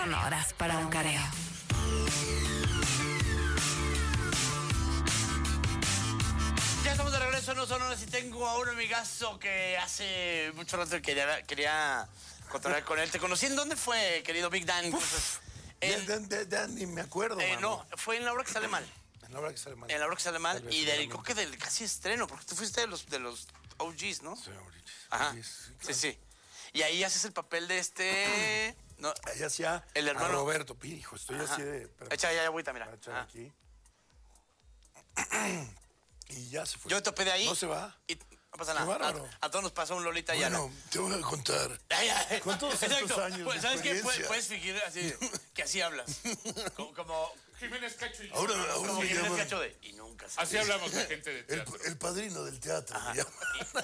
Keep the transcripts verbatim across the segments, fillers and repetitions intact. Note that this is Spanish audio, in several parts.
sonoras para un careo. Ya estamos de regreso en No Sonoras y tengo a un amigazo que hace mucho rato quería, quería contar con él. ¿Te conocí en dónde fue, querido Big Dan? Uf, en, ya, ya, ya ni me acuerdo, eh, mano. No, fue en La Hora que Sale Mal. En La Hora que Sale Mal. En La Hora que Sale Mal y dedicó seguramente. que del casi estreno, porque tú fuiste de los, de los O Gs, ¿no? Sí, ahorita. Ajá, Sí, sí, claro. sí. Y ahí haces el papel de este... No, Ahí hacía el hermano. a Roberto. Hijo, estoy Ajá. así de... espérame. Echa ya agüita, mira. Voy a echar Ajá. aquí. Y ya se fue. Yo me topé de ahí. No se va. Y no pasa nada. bárbaro. A, a todos nos pasó un Lolita Ayala. Bueno, te voy a contar. Ay, ay, Con todos estos exacto. años Pues, de ¿sabes qué? Puedes, experiencia. puedes fingir así, que así hablas. Como, como Jiménez Cacho y yo. Ahora, ahora como me Jiménez llaman Cacho de... Y nunca se Así hablamos la gente de el, teatro. el padrino del teatro. me llama.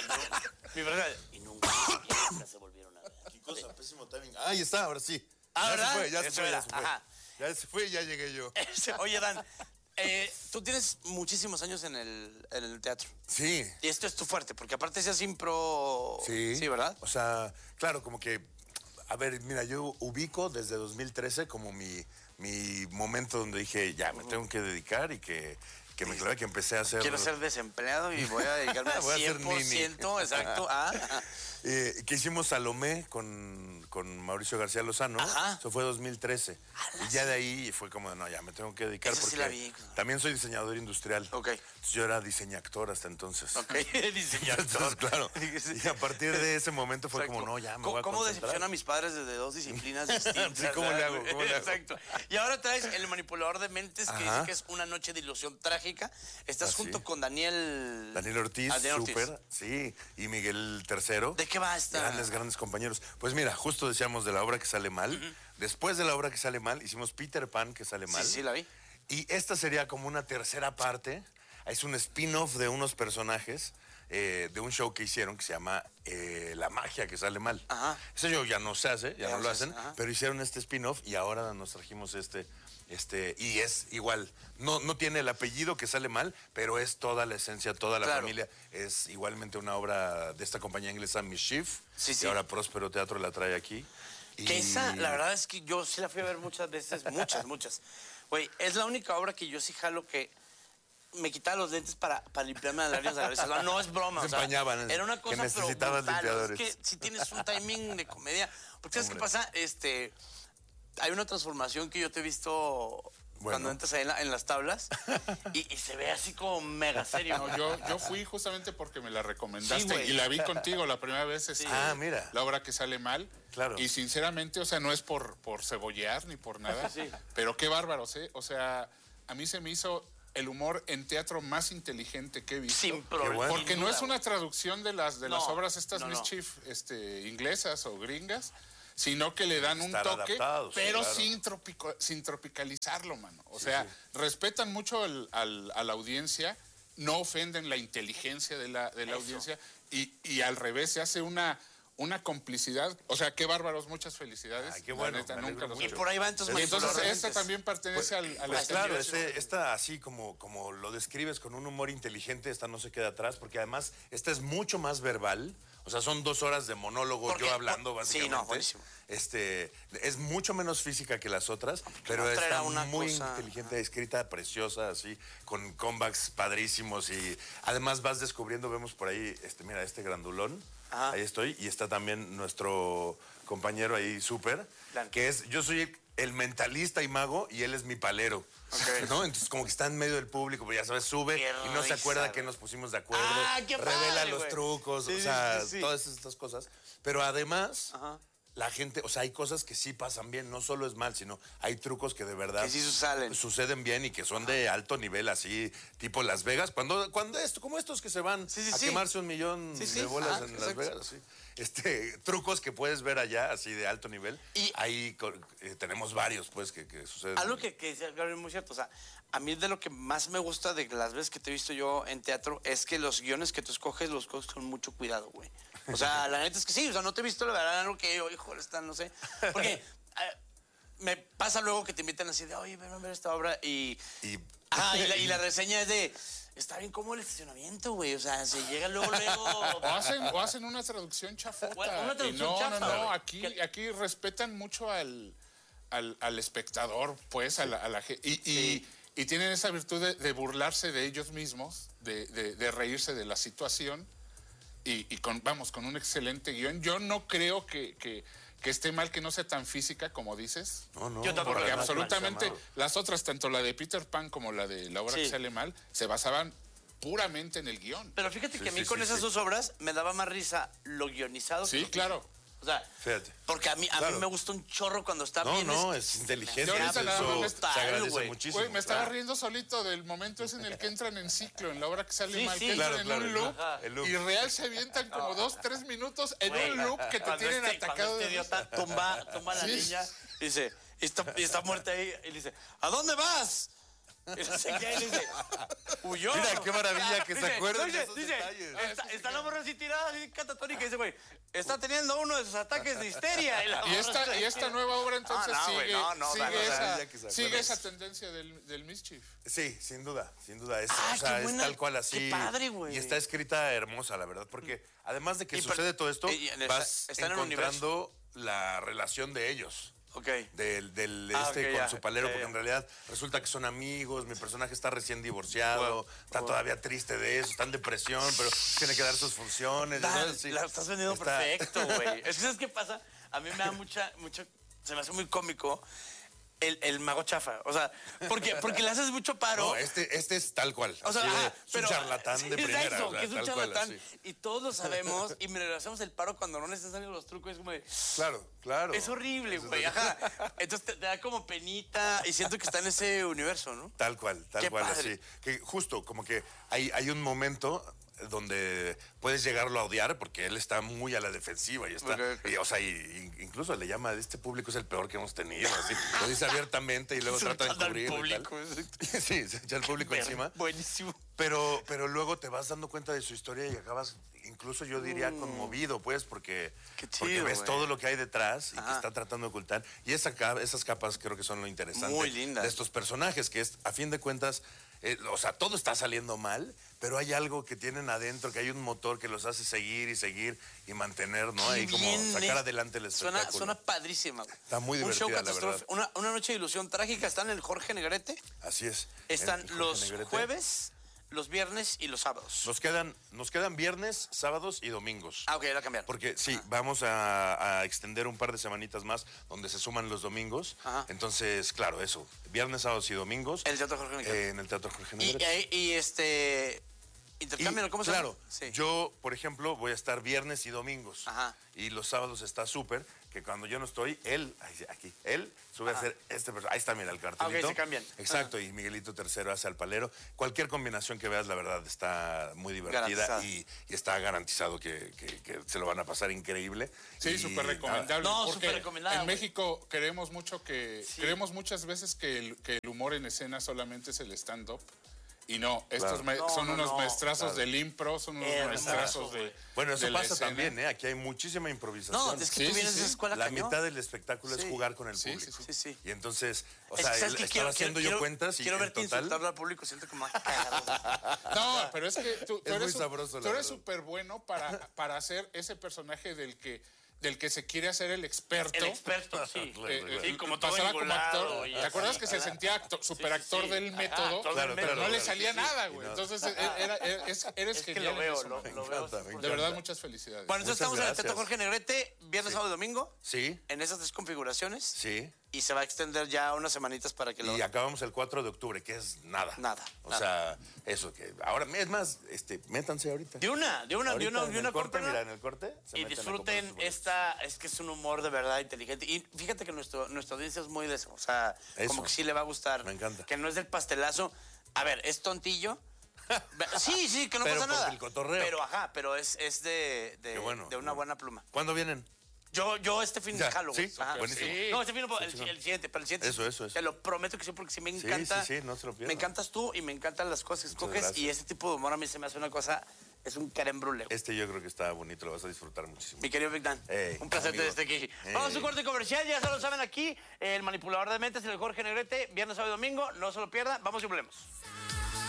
Mi verdad, y nunca, y nunca se volvieron a ver. Qué cosa, pésimo timing. Ahí está, ahora sí. Ah, ya ¿verdad? se fue, ya se Eso fue, era, ya se fue. ajá. Ya se fue y ya llegué yo. Oye, Dan, eh, tú tienes muchísimos años en el, en el teatro. Sí. Y esto es tu fuerte, porque aparte seas impro... Sí. Sí, ¿verdad? O sea, claro, como que, a ver, mira, yo ubico desde dos mil trece como mi, mi momento donde dije, ya, me tengo que dedicar y que, que me clavé que empecé a hacer... Quiero ser desempleado y voy a dedicarme al Voy a ser cien por ciento, nini. exacto, a... Eh, que hicimos Salomé con, con Mauricio García Lozano. Ajá. Eso fue dos mil trece. Y ya de ahí fue como, no, ya me tengo que dedicar Esa sí porque la vi. también soy diseñador industrial. Ok. Entonces, yo era diseñactor hasta entonces. Ok, diseñador. Entonces, claro. Y a partir de ese momento fue Exacto. como, no, ya me ¿Cómo, voy a ¿Cómo concentrar. decepciona a mis padres desde dos disciplinas distintas? Sí, ¿cómo le hago? ¿Cómo le hago? Exacto. Y ahora traes El Manipulador de Mentes, que Ajá. dice que es una noche de ilusión trágica. Estás Ah, junto sí. con Daniel... Daniel Ortiz, Ah, Daniel Ortiz. súper, sí, y Miguel Tercero. ¿De qué va esta? Grandes, grandes compañeros. Pues mira, justo decíamos de La Obra que Sale Mal. Uh-huh. Después de La Obra que Sale Mal, hicimos Peter Pan que sale mal. Sí, sí, la vi. Y esta sería como una tercera parte. Es un spin-off de unos personajes eh, de un show que hicieron que se llama eh, La Magia que Sale Mal. Ajá. Ese show ya no se hace, ya, Ya no no lo se hacen, hace, ajá. pero hicieron este spin-off y ahora nos trajimos este... Este, y es igual, no, no tiene el apellido que Sale Mal, pero es toda la esencia, toda la Claro. familia. Es igualmente una obra de esta compañía inglesa, Mischief. Sí, sí. Y ahora Próspero Teatro la trae aquí. Y... Que esa, la verdad es que yo sí la fui a ver muchas veces, muchas, muchas. Güey, es la única obra que yo sí jalo que me quitaba los lentes para, para limpiarme las lágrimas de la cabeza. No, no es broma. Se o sea, empañaban, era una que cosa pero necesitabas brutal. limpiadores. Es que si tienes un timing de comedia. Porque ¿sabes qué Hombre. pasa? Este, hay una transformación que yo te he visto Bueno. cuando entras ahí en, la- en las tablas y, y se ve así como mega serio. No, yo, yo fui justamente porque me la recomendaste Sí, güey. y la vi contigo la primera vez. Este, Ah, mira. La obra que sale mal. Claro. Y sinceramente, o sea, no es por, por cebollear ni por nada. Sí. Pero qué bárbaros, ¿eh? O sea, a mí se me hizo el humor en teatro más inteligente que he visto. Sin problema. bueno. Porque sin no duda, es una traducción de las, de las No, obras estas no, no. Mischief este, inglesas o gringas, sino que le dan un Estar toque, adaptados, pero claro. sin, tropico- sin tropicalizarlo, mano. O sea, respetan mucho al- al- a la audiencia, no ofenden la inteligencia de la, de la Eso. audiencia y, y al revés, se hace una... Una complicidad, o sea, qué bárbaros, muchas felicidades. Ay, qué La bueno, neta, me nunca alegro los Y mucho. por ahí va entonces Y entonces Manipulador de esta Mentes. también pertenece al, al pues, Claro, estilo. este, esta así como, como lo describes con un humor inteligente, esta no se queda atrás, porque además esta es mucho más verbal. O sea, son dos horas de monólogo ¿Por qué? yo hablando Por- sí, básicamente. no, buenísimo. Este, es mucho menos física que las otras, pero otra era está una muy cosa- inteligente, escrita, preciosa, así, con comebacks padrísimos y además vas descubriendo, vemos por ahí, este, mira, este grandulón. Ajá. Ahí estoy. Y está también nuestro compañero ahí, súper, Claro. que es, yo soy el, el mentalista y mago y él es mi palero. Ok. ¿No? Entonces como que está en medio del público, pero ya sabes, sube Qué y no se risa, acuerda güey. que nos pusimos de acuerdo. Ah, qué revela padre, los güey. trucos, Sí, o sí, sea, sí, sí. todas estas cosas. Pero además, Ajá. la gente, o sea, hay cosas que sí pasan bien, no solo es mal, sino hay trucos que de verdad Que sí salen. suceden bien y que son de alto nivel, así, tipo Las Vegas. Cuando, cuando esto, como estos que se van Sí, sí, a sí. quemarse un millón Sí, sí. de bolas Ajá, en Las exacto. Vegas, sí. Este, trucos que puedes ver allá, así de alto nivel. Y- ahí co- eh, tenemos varios, pues, que, que suceden. Algo que, que decía Gabriel muy cierto, o sea, a mí de lo que más me gusta de las veces que te he visto yo en teatro es que los guiones que tú escoges los coges con mucho cuidado, güey. O sea, la neta es que sí, o sea, no te he visto la verdad algo que yo, híjole, está, no sé. Porque eh, me pasa luego que te invitan así de, oye, ven a ver esta obra y... Y, Ajá, y la, y la reseña es de, está bien como el estacionamiento, güey, o sea, se llega luego, luego... O hacen, o hacen una traducción chafota. Una traducción Y no, chafa, no, no, güey. aquí, aquí respetan mucho al, al, al espectador, pues, sí. a la, a la gente. Y, sí. y, y tienen esa virtud de, de burlarse de ellos mismos, de, de, de reírse de la situación. Y, y con, vamos, con un excelente guión. Yo no creo que, que, que esté mal que no sea tan física como dices. No, no. Yo tampoco. Porque no, absolutamente no, no. las otras, tanto la de Peter Pan como la de La hora sí. que sale mal, se basaban puramente en el guión. Pero fíjate Sí, que a mí sí, con sí, esas sí. dos obras me daba más risa lo guionizado. Sí, que claro. O sea, Fíjate. porque a mí, a Claro. mí me gusta un chorro cuando está No, bien. no, es inteligente. Yo ahorita Eso nada más me- se agradece güey. muchísimo. Güey, me estaba claro. riendo solito del momento ese en el que entran en ciclo, en la hora que sale Sí, mal, sí. que Claro, entran claro, en un loop, ajá. el loop. y real se avientan como dos, tres minutos en Güey, un loop que te cuando tienen este- atacado. Cuando este de idiota tumba, tumba a la Sí. niña y dice, y está, y está muerta ahí, y le dice, ¿a dónde vas? Y no sé qué, y le dice, huyó. Mira, qué maravilla que se Dice, acuerden dice, de esos dice, detalles. Está, está la morra así tirada, así catatónica, y dice, güey, está teniendo uno de sus ataques de histeria. Y, la Y morra esta, se y esta queda. nueva obra entonces Ah, no, güey, sigue, no, no, sigue, dale, dale, esa, ya que se sigue acuerden. esa tendencia del, del mischief. Sí, sin duda, sin duda. Es, Ah, o sea, qué es buena, tal cual así. qué padre, güey. Y está escrita hermosa, la verdad, porque además de que Y per- sucede todo esto, y- y en el- vas está en el encontrando la relación de ellos. Ok. Del, del Ah, este ok, con ya, su palero, ya, porque ya. en realidad resulta que son amigos, mi personaje está recién divorciado, Wow, está wow. todavía triste de eso, está en depresión, pero tiene que dar sus funciones. Da- ¿sabes? Sí. La estás vendiendo Está- perfecto, güey. Es que, ¿sabes qué pasa? A mí me da mucha, mucha, se me hace muy cómico el, el mago chafa. O sea, porque, porque le haces mucho paro. No, este, este es tal cual. O sea, así de- ajá, es pero un charlatán sí, de es primera. eso, o sea, que es un tal cual, charlatán. así. Y todos lo sabemos y me le hacemos el paro cuando no le están saliendo los trucos. Es como de, Claro, claro. es horrible, Eso güey. es- Ajá. Entonces te, te da como penita y siento que está en ese universo, ¿no? Tal cual, tal Qué cual, padre. así. Que justo, como que hay, hay un momento donde puedes llegarlo a odiar porque él está muy a la defensiva y está, Ok, ok. y, o sea, y- y incluso le llama, este público es el peor que hemos tenido, así, lo dice abiertamente y luego trata de Insultando al cubrirlo y tal. público, Sí, se echa el público encima. Buenísimo. Pero, pero luego te vas dando cuenta de su historia y acabas, incluso yo diría, conmovido, pues, porque, Mm. Qué porque chido, ves güey. todo lo que hay detrás y que Ajá. está tratando de ocultar. Y esa, ca- esas capas creo que son lo interesante Muy lindas. de estos personajes, que es, a fin de cuentas, eh, o sea, todo está saliendo mal, pero hay algo que tienen adentro, que hay un motor que los hace seguir y seguir y mantener, ¿no? Ahí como Bien, sacar eh. adelante el Suena, espectáculo. suena padrísima, güey. Está muy Un show divertida, la catastrófico. verdad. Una, una noche de ilusión trágica. Están en el Jorge Negrete. Así es. Están En Jorge los Negrete. jueves, los viernes y los sábados. Nos quedan, nos quedan viernes, sábados y domingos. Ah, ok, ya la cambiaron. Porque sí, vamos a, a extender un par de semanitas más donde se suman los domingos. Ajá. Entonces, claro, eso. Viernes, sábados y domingos. El Teatro Jorge Negrete. eh, en el Teatro Jorge y, Negrete. y, y, este. Y, Intercambio, ¿cómo se claro, llama? Sí. yo, por ejemplo, voy a estar viernes y domingos. Ajá. Y los sábados está súper, que cuando yo no estoy, él, ahí sí, aquí, él sube Ajá. a hacer este personaje. Ahí está, mira, el cartelito. se cambian. Exacto, y Miguelito Tercero hace al palero. Cualquier combinación que veas, la verdad, está muy divertida Garantizada. y, y está garantizado que, que- que se lo van a pasar increíble. Sí, Y súper nada, recomendable. No, porque súper recomendable, En güey. México queremos mucho que, Sí. creemos muchas veces que el, que el humor en escena solamente es el stand-up. Y no, estos Claro. ma- No, son no, unos no. maestrazos Claro. del impro, son unos Hermoso, maestrazos de. güey. Bueno, eso de la pasa escena. también, ¿eh? Aquí hay muchísima improvisación. No, es que Sí, tú vienes sí, de esa sí. escuela La cañón. mitad del espectáculo es Sí. jugar con el Sí, público. sí, Sí, sí. Y entonces, o Es sea, que, ¿sabes él- qué? estaba Quiero- haciendo quiero- yo cuentas y Quiero en verte total... insultarlo al público, siento que me va a cagar. No, pero es que tú, tú Es eres muy un- sabroso, la tú eres verdad. súper bueno para, para hacer ese personaje del que, del que se quiere hacer el experto. El experto, sí. Claro, Eh, claro. eh, Sí, como todo pasaba como engolado actor. y ¿Te acuerdas así, que se ajá. sentía actor, superactor sí. del Ajá, método? actor Claro, pero claro, no le claro. salía Sí, sí. nada, güey. no. Entonces era- era- era- es- eres Es que genial lo en veo, eso, lo, man. lo Me veo. encanta, me De encanta. verdad, muchas felicidades. Bueno, entonces Muchas estamos en el Teatro gracias. Jorge Negrete, viernes, sábado y domingo, Sí, en esas tres configuraciones. sí. Y se va a extender ya unas semanitas para que lo... Y acabamos el cuatro de octubre, que es nada. Nada, O nada. sea, eso que... Ahora, es más, este, métanse ahorita. De una, de una, de Ahorita una, en de el una corte, cómprenla. mira, en el corte. se Y meten a disfruten comprar sus boletos. esta, es que es un humor de verdad inteligente. Y fíjate que nuestro, nuestra audiencia es muy de eso. O sea, Eso. como que sí le va a gustar. Me encanta. Que no es del pastelazo. A ver, es tontillo. Sí, sí, que no Pero pasa por nada. el cotorreo. Pero ajá, pero es, es de, de, Qué bueno, de una qué bueno. buena pluma. ¿Cuándo vienen? Yo, yo este fin de Ya, jalo, güey. sí, Ajá. buenísimo. Sí. No, este fin no, el, chingón. el siguiente, pero el siguiente. Eso, eso, eso. Te lo prometo que sí, porque sí me Sí, encanta. sí, sí, no se lo pierdan. Me encantas tú y me encantan las cosas que escoges. gracias. Y ese tipo de humor a mí se me hace una cosa, es un carembrule. Este yo creo que está bonito, lo vas a disfrutar muchísimo. Mi querido Big Dan, Ey, un placer amigo. tenerte aquí. Ey. Vamos a un corte comercial, ya se lo saben aquí, el manipulador de mentes, el Jorge Negrete, viernes, sábado y domingo, no se lo pierdan, vamos y volvemos.